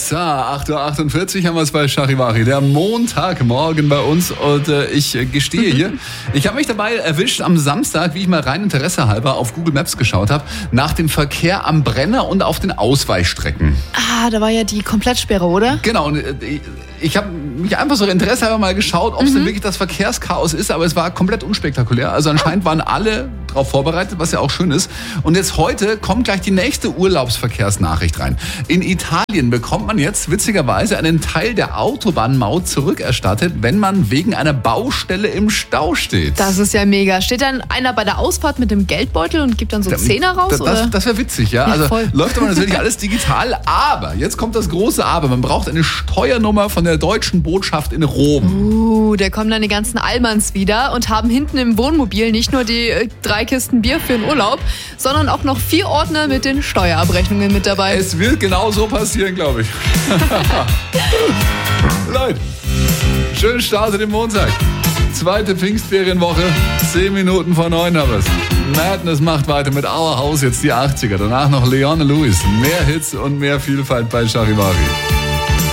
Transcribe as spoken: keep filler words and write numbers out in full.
So, acht Uhr achtundvierzig haben wir es bei Charivari, der Montagmorgen bei uns und äh, ich äh, gestehe hier, ich habe mich dabei erwischt am Samstag, wie ich mal rein Interesse halber auf Google Maps geschaut habe, nach dem Verkehr am Brenner und auf den Ausweichstrecken. Ah, da war ja die Komplettsperre, oder? Genau, und äh, ich habe mich einfach so Interesse halber mal geschaut, ob es mhm. denn wirklich das Verkehrschaos ist, aber es war komplett unspektakulär. Also anscheinend waren alle darauf vorbereitet, was ja auch schön ist. Und jetzt heute kommt gleich die nächste Urlaubsverkehrsnachricht rein. In Italien bekommt man jetzt witzigerweise einen Teil der Autobahnmaut zurückerstattet, wenn man wegen einer Baustelle im Stau steht. Das ist ja mega. Steht dann einer bei der Ausfahrt mit dem Geldbeutel und gibt dann so Zehner raus? Das, das, das wäre witzig, ja. Ja, also voll. läuft aber natürlich alles digital, aber jetzt kommt das große Aber. Man braucht eine Steuernummer von der deutschen Botschaft in Rom. Uh, da kommen dann die ganzen Allmanns wieder und haben hinten im Wohnmobil nicht nur die äh, drei Kisten Bier für den Urlaub, sondern auch noch vier Ordner mit den Steuerabrechnungen mit dabei. Es wird genau so passieren, glaube ich. Leute, schönen Start in den Montag. Zweite Pfingstferienwoche, zehn Minuten vor neun haben wir's. Madness macht weiter mit Our House, jetzt die achtziger. Danach noch Leon Lewis. Mehr Hits und mehr Vielfalt bei Charivari.